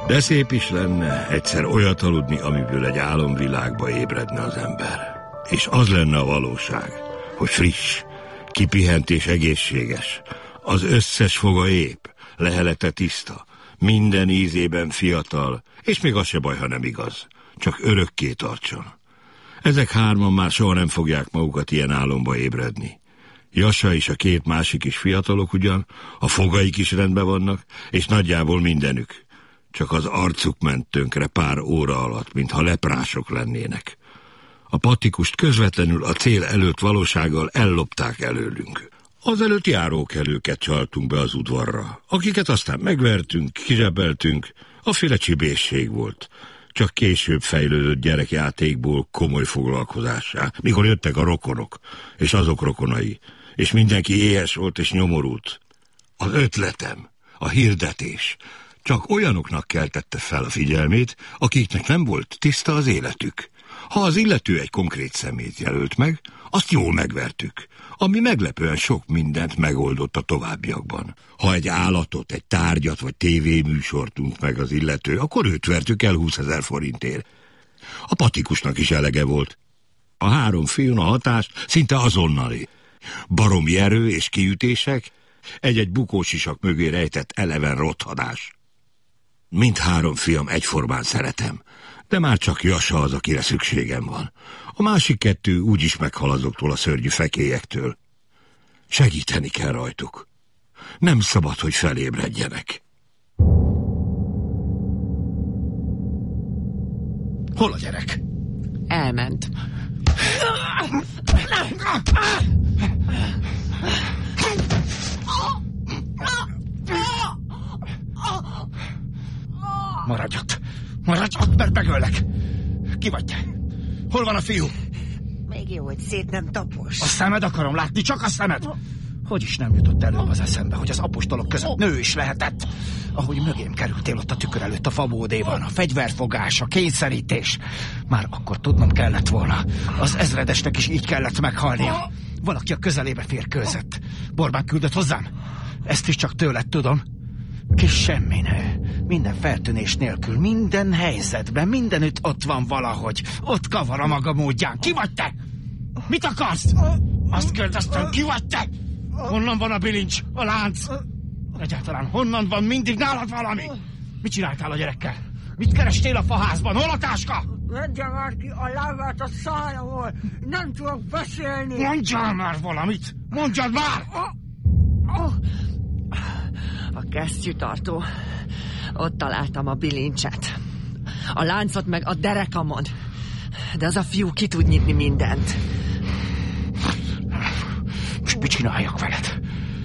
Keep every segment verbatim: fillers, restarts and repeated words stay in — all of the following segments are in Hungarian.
De szép is lenne egyszer olyat aludni, amiből egy álomvilágba ébredne az ember. És az lenne a valóság, hogy friss, kipihent és egészséges, az összes foga épp, lehelete tiszta, minden ízében fiatal, és még az se baj, ha nem igaz, csak örökké tartson. Ezek hárman már soha nem fogják magukat ilyen álomba ébredni. Jasa és a két másik is fiatalok ugyan, a fogaik is rendben vannak, és nagyjából mindenük. Csak az arcuk ment tönkre pár óra alatt, mintha leprások lennének. A patikust közvetlenül a cél előtt valósággal ellopták előlünk. Azelőtt járókelőket csaltunk be az udvarra, akiket aztán megvertünk, kizsebeltünk, aféle csibészség volt. Csak később fejlődött gyerekjátékból komoly foglalkozássá, mikor jöttek a rokonok, és azok rokonai, és mindenki éhes volt és nyomorult. Az ötletem, a hirdetés csak olyanoknak keltette fel a figyelmét, akiknek nem volt tiszta az életük. Ha az illető egy konkrét személyt jelölt meg, azt jól megvertük, ami meglepően sok mindent megoldott a továbbiakban. Ha egy állatot, egy tárgyat vagy tévéműsort tunt meg az illető, akkor őt vertük el húszezer forintért. A patikusnak is elege volt. A három fiún a hatást szinte azonnali. Baromi erő és kiütések, egy-egy bukósisak mögé rejtett eleven rothadás. Mindhárom fiam egyformán szeretem, de már csak Jasa az, akire szükségem van. A másik kettő úgyis meghal azoktól a szörnyű fekélyektől. Segíteni kell rajtuk. Nem szabad, hogy felébredjenek. Hol a gyerek? Elment. Maradj ott! Maradj ott, mert megöllek! Ki vagy te? Hol van a fiú? Még jó, hogy szét nem tapos. A szemed akarom látni, csak a szemed! Hogy is nem jutott előbb az eszembe, hogy az apostolok között nő is lehetett? Ahogy mögém kerültél ott a tükör előtt a fabódéban, a fegyverfogás, a kényszerítés. Már akkor tudnom kellett volna. Az ezredesnek is így kellett meghalnia. Valaki a közelébe férkőzött. Borbán küldött hozzám? Ezt is csak tőled tudom. Kis semminő. Minden feltűnés nélkül, minden helyzetben, mindenütt ott van valahogy. Ott kavar a maga módján. Ki vagy te? Mit akarsz? Azt kérdeztem, ki vagy te? Honnan van a bilincs, a lánc? Egyáltalán honnan van mindig nálad valami? Mit csináltál a gyerekkel? Mit kerestél a faházban? Hol a táska? Vegye már ki a lábát a szájából! Nem tudok beszélni! Mondjál már valamit! Mondjad már! A kesztyűtartó. Ott találtam a bilincset. A láncot meg a derekamon. De az a fiú ki tud nyitni mindent. Most mit csináljak veled?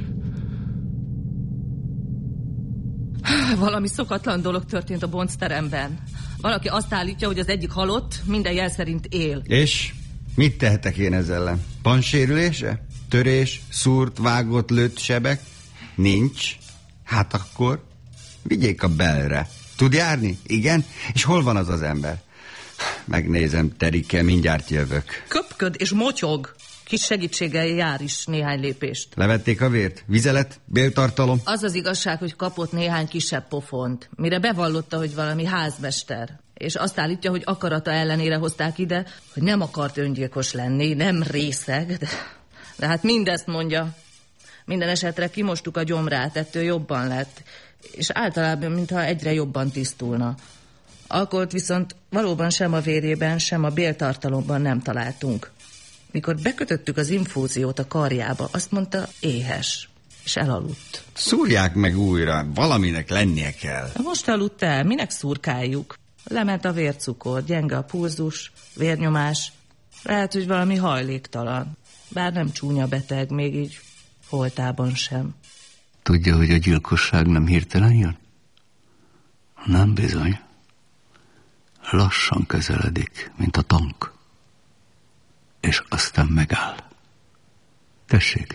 Valami szokatlan dolog történt a boncteremben. Valaki azt állítja, hogy az egyik halott, minden jel szerint él. És mit tehetek én ezzel ellen? Pansérülése? Törés? Szúrt, vágott, lőtt sebek? Nincs. Hát akkor vigyék a belre. Tud járni? Igen? És hol van az az ember? Megnézem, Terike, mindjárt jövök. Köpköd és motyog. Kis segítséggel jár is néhány lépést. Levették a vért? Vizelet? Béltartalom? Az az igazság, hogy kapott néhány kisebb pofont, mire bevallotta, hogy valami házmester. És azt állítja, hogy akarata ellenére hozták ide, hogy nem akart öngyilkos lenni, nem részeg, de, de hát mindezt mondja. Minden esetre kimostuk a gyomrát, ettől jobban lett, és általában, mintha egyre jobban tisztulna. Alkoholt viszont valóban sem a vérében, sem a béltartalomban nem találtunk. Mikor bekötöttük az infúziót a karjába, azt mondta, éhes, és elaludt. Szúrják meg újra, valaminek lennie kell. Most aludt el, minek szurkáljuk? Lement a vércukor, gyenge a pulzus, vérnyomás, lehet, hogy valami hajléktalan. Bár nem csúnya beteg, még így holtában sem. Tudja, hogy a gyilkosság nem hirtelen jön? Nem bizony. Lassan közeledik, mint a tank. És aztán megáll. Tessék.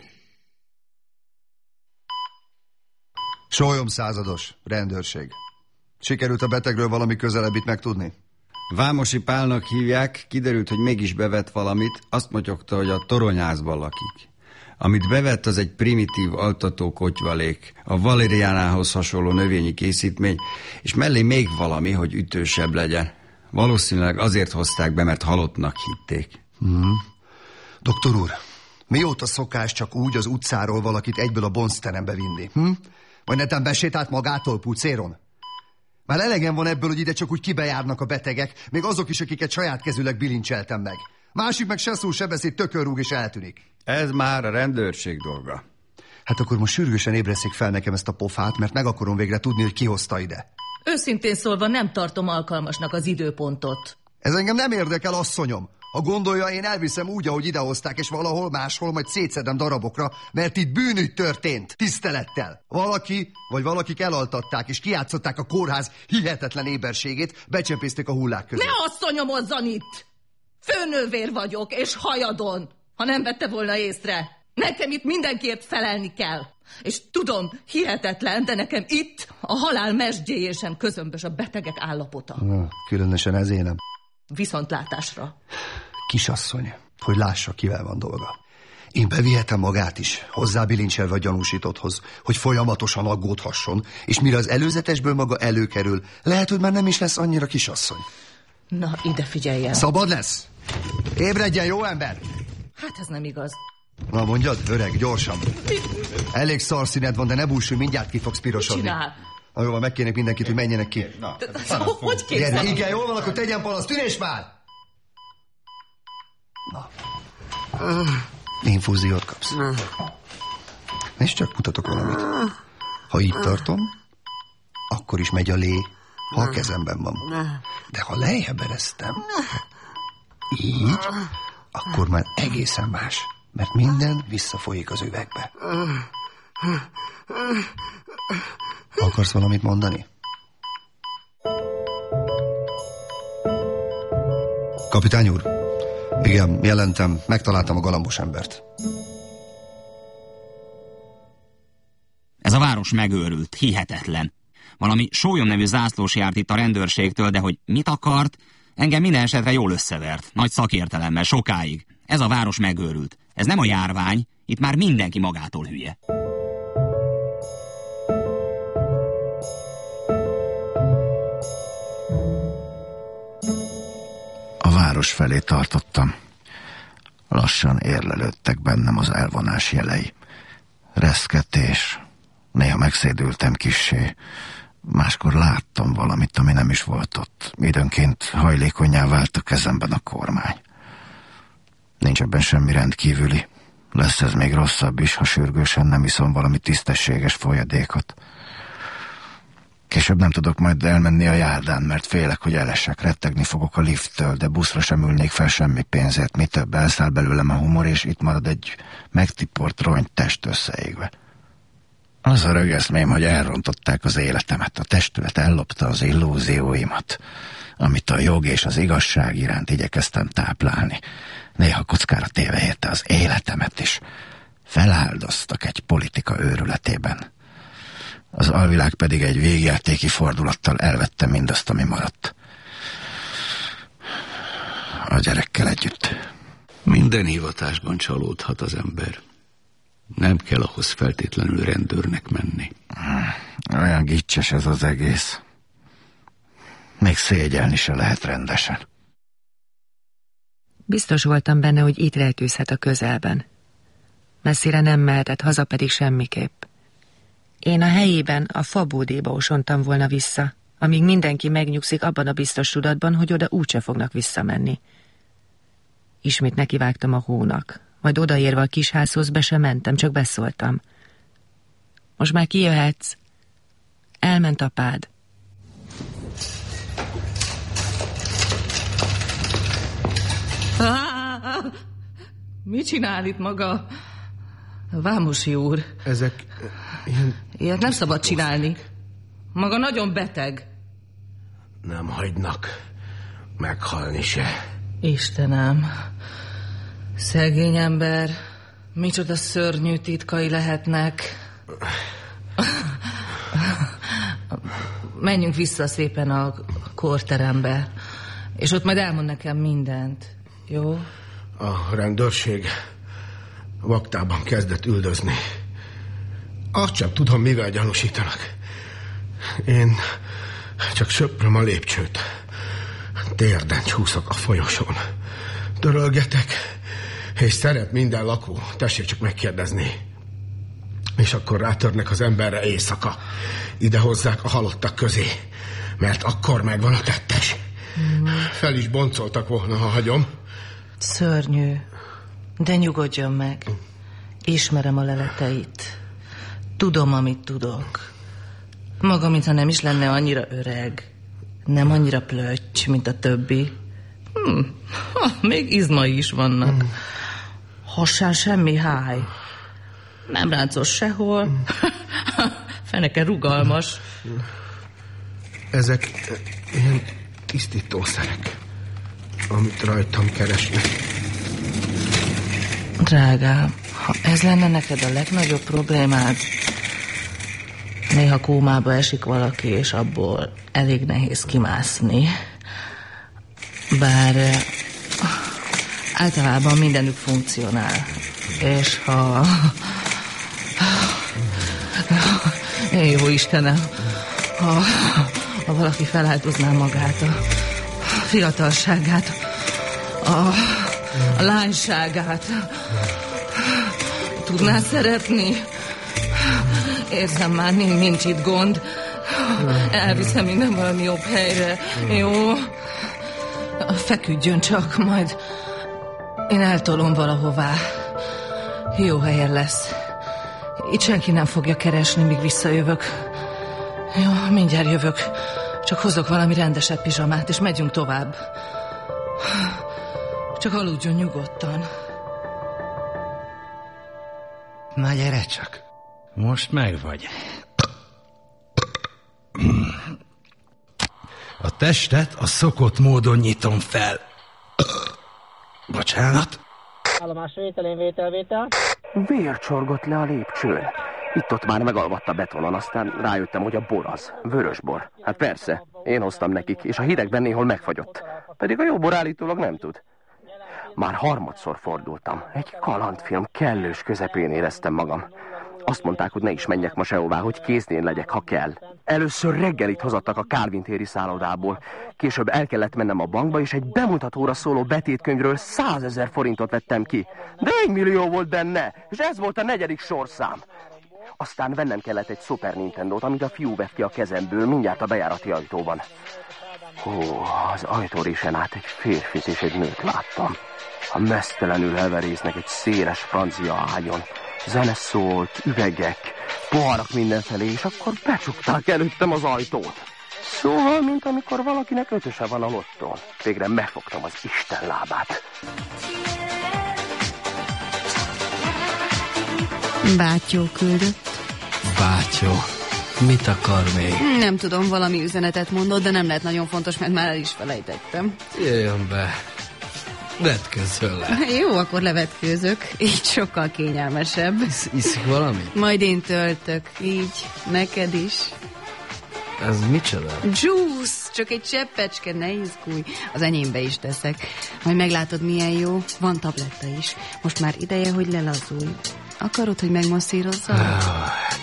Sólyom százados, rendőrség. Sikerült a betegről valami közelebbit megtudni? Vámosi Pálnak hívják, kiderült, hogy mégis bevett valamit, azt motyogta, hogy a toronyházban lakik. Amit bevett, az egy primitív altató kotyvalék, a valériánához hasonló növényi készítmény, és mellé még valami, hogy ütősebb legyen. Valószínűleg azért hozták be, mert halottnak hitték. Mm. Doktor úr, mióta szokás csak úgy az utcáról valakit egyből a bonzterembe vinni? Hm? Vagy netán besétált magától pucéron? Már elegem van ebből, hogy ide csak úgy kibejárnak a betegek, még azok is, akiket saját kezűleg bilincseltem meg. Másik meg se szól, se beszéd, tökörrúg és eltűnik. Ez már a rendőrség dolga. Hát akkor most sürgősen ébreszik fel nekem ezt a pofát, mert meg akarom végre tudni, hogy ki hozta ide. Őszintén szólva nem tartom alkalmasnak az időpontot. Ez engem nem érdekel, asszonyom. Ha gondolja, én elviszem úgy, ahogy idehozták, és valahol máshol majd szétszedem darabokra, mert itt bűnügy történt, tisztelettel. Valaki, vagy valakik elaltatták, és kijátszották a kórház hihetetlen éberségét, becsempészték a hullák közé. Ne asszonyomozzon itt! Főnővér vagyok, és hajadon, ha nem vette volna észre. Nekem itt mindenkiért felelni kell. És tudom, hihetetlen, de nekem itt a halál mesdjéjén közömbös a betegek állapota. Na, különösen ez énem. Viszontlátásra. Kisasszony, hogy lássa, kivel van dolga. Én bevihetem magát is, hozzábilincselve a gyanúsítotthoz, hogy folyamatosan aggódhasson, és mire az előzetesből maga előkerül, lehet, hogy már nem is lesz annyira kisasszony. Na, ide figyeljen. Szabad lesz? Ébredjen, jó ember! Hát ez nem igaz. Na mondjad, öreg, gyorsan. Elég szarszíned van, de ne búsulj, mindjárt ki fogsz pirosodni. Csinál. Na jó, megkérnék mindenkit, hogy menjenek ki. Na, hogy készül? Gyere, igen, jól van, akkor tegyen panaszt, tűnés már! Na. Infúziót kapsz. És csak mutatok valamit. Ha így tartom, akkor is megy a lé, ha a kezemben van. De ha lejjebb eresztem, így, akkor már egészen más, mert minden visszafolyik az üvegbe. Akarsz valamit mondani? Kapitány úr, igen, jelentem, megtaláltam a galambos embert. Ez a város megőrült, hihetetlen. Valami Sólyom nevű zászlós járt itt a rendőrségtől, de hogy mit akart, engem minden esetre jól összevert. Nagy szakértelemmel, sokáig. Ez a város megőrült. Ez nem a járvány, itt már mindenki magától hülye. A város felé tartottam. Lassan érlelődtek bennem az elvonás jelei. Reszketés. Néha megszédültem kissé. Máskor láttam valamit, ami nem is volt ott. Időnként hajlékonyá vált a kezemben a kormány. Nincs ebben semmi rendkívüli. Lesz ez még rosszabb is, ha sürgősen nem iszom valami tisztességes folyadékot. Később nem tudok majd elmenni a járdán, mert félek, hogy elesek, rettegni fogok a lifttől, de buszra sem ülnék fel semmi pénzért. Mi több, elszáll belőlem a humor, és itt marad egy megtiport rony test összeégve. Az a rögeszmém, hogy elrontották az életemet, a testület ellopta az illúzióimat, amit a jog és az igazság iránt igyekeztem táplálni. Néha kockára téve érte az életemet is. Feláldoztak egy politika őrületében. Az alvilág pedig egy végjátéki fordulattal elvette mindazt, ami maradt. A gyerekkel együtt. Minden hivatásban csalódhat az ember. Nem kell ahhoz feltétlenül rendőrnek menni. Olyan gicses ez az egész. Még szégyelni se lehet rendesen. Biztos voltam benne, hogy itt rejtőzhet a közelben. Messzire nem mehetett, haza pedig semmiképp. Én a helyében a fabódéba osontam volna vissza, amíg mindenki megnyugszik abban a biztos tudatban, hogy oda úgyse fognak visszamenni. Ismét nekivágtam a hónak, majd odaérve a kisházhoz be sem mentem, csak beszóltam. Most már kijöhetsz. Elment apád. Ah, mit csinál itt maga? Vámosi úr. Ezek ilyen... Ilyet nem szabad csinálni. Maga nagyon beteg. Nem hagynak meghalni se. Istenem, szegény ember, micsoda szörnyű titkai lehetnek. Menjünk vissza szépen a kórterembe, és ott majd elmond nekem mindent, jó? A rendőrség Vaktában kezdett üldözni. Azt csak tudom, mivel gyanúsítanak. Én csak söpröm a lépcsőt. Térden csúszok a folyosón. Dörölgetek, és szeret minden lakó. Tessék csak megkérdezni. És akkor rátörnek az emberre éjszaka. Ide hozzák a halottak közé, mert akkor megvan a tettes. Mm. Fel is boncoltak volna, ha hagyom. Szörnyű, de nyugodjon meg. Ismerem a leleteit. Tudom, amit tudok. Maga, mintha nem is lenne annyira öreg. Nem annyira plöcs, mint a többi. Hm. Ha, még izmai is vannak. Mm. Hasán semmi háj. Nem ráncos sehol. Mm. Feneke rugalmas. Ezek ilyen tisztítószerek, amit rajtam keresnek. Drágám, ha ez lenne neked a legnagyobb problémád, néha kómába esik valaki, és abból elég nehéz kimászni. Bár általában mindenük funkcionál. És ha... Jó Istenem, ha, ha valaki feláldozná magát, a fiatalságát, a, a lányságát, tudná szeretni? Érzem már, nincs itt gond. Elviszem minden valami jobb helyre. Jó? Feküdjön csak, majd én eltolom valahová. Jó helyen lesz. Itt senki nem fogja keresni, míg visszajövök. Jó, mindjárt jövök. Csak hozok valami rendesebb pizsamát, és megyünk tovább. Csak aludjon nyugodtan. Na gyere csak. Most meg vagy. A testet a szokott módon nyitom fel. Bocsánat. Állomás vételén vétel-vétel. Vér csorgott le a lépcsőn. Itt-ott már megalvadt a betonon, aztán rájöttem, hogy a bor az. Vörös bor. Hát persze, én hoztam nekik, és a hidegben néhol megfagyott. Pedig a jó bor állítólag nem tud. Már harmadszor fordultam. Egy kalandfilm kellős közepén éreztem magam. Azt mondták, hogy ne is menjek ma sehová, hogy kéznél legyek, ha kell. Először reggelit hozattak a Calvin téri szállodából. Később el kellett mennem a bankba, és egy bemutatóra szóló betétkönyvről százezer forintot vettem ki. De egy millió volt benne, és ez volt a negyedik sorszám. Aztán vennem kellett egy Super Nintendót, amit a fiú vett ki a kezemből mindjárt a bejárati ajtóban. Ó, az ajtórésen át egy férfit és egy nőt láttam. A mesztelenül heverésznek egy széles francia ágyon. Zene szólt, üvegek, poharak mindenfelé, és akkor becsukták előttem az ajtót. Szóval, mint amikor valakinek ötöse van a lottón. Végre megfogtam az Isten lábát. Bátyó küldött. Bátyó, mit akar még? Nem tudom, valami üzenetet mondott, de nem lehet nagyon fontos, mert már el is felejtettem. Jöjjön be. Vetkőzzön le. Jó, akkor levetkőzök. Így sokkal kényelmesebb. Isz, iszik valamit? Majd én töltök. Így, neked is. Ez micsoda? Juice, csak egy cseppecske, ne izgulj. Az enyémbe is teszek. Majd meglátod, milyen jó. Van tabletta is. Most már ideje, hogy lelazulj. Akarod, hogy megmasszírozzam?